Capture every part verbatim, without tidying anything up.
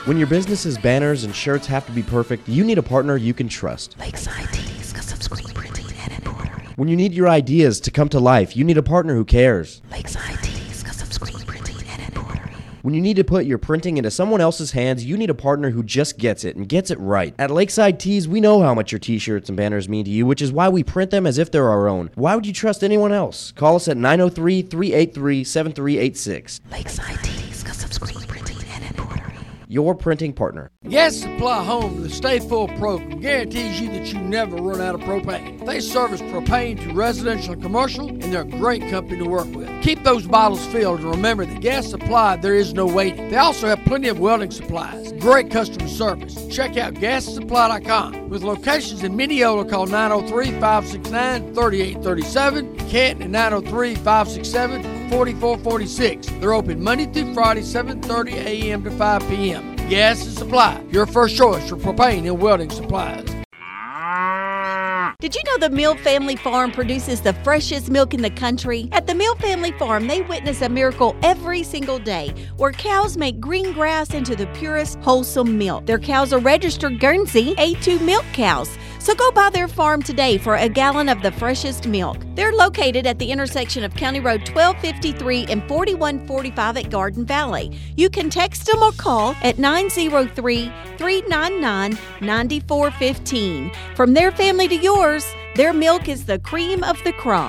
When your business's banners and shirts have to be perfect, you need a partner you can trust. Lakeside Tees, custom screen printing and embroidery. When you need your ideas to come to life, you need a partner who cares. Lakeside Tees, custom screen printing and embroidery. When you need to put your printing into someone else's hands, you need a partner who just gets it and gets it right. At Lakeside Tees, we know how much your t-shirts and banners mean to you, which is why we print them as if they're our own. Why would you trust anyone else? Call us at nine oh three, three eight three, seven three eight six. Lakeside Tees, custom screen printing and embroidery. Your printing partner. Gas Supply Home, the Stay Full program, guarantees you that you never run out of propane. They service propane to residential and commercial, and they're a great company to work with. Keep those bottles filled, and remember that Gas Supply, there is no waiting. They also have plenty of welding supplies. Great customer service. Check out gas supply dot com. With locations in Mineola, call nine oh three, five six nine, three eight three seven, Canton at nine oh three, five six seven, four four four six. They're open Monday through Friday, seven thirty a.m. to five p.m. Gas and Supply, your first choice for propane and welding supplies. Did you know the Mill Family Farm produces the freshest milk in the country? At the Mill Family Farm, they witness a miracle every single day where cows make green grass into the purest, wholesome milk. Their cows are registered Guernsey A two milk cows. So go by their farm today for a gallon of the freshest milk. They're located at the intersection of County Road twelve fifty-three and forty-one forty-five at Garden Valley. You can text them or call at nine oh three, three nine nine, nine four one five. From their family to yours, their milk is the cream of the crop.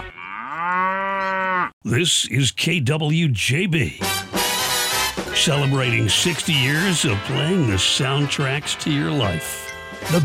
This is K W J B, celebrating sixty years of playing the soundtracks to your life.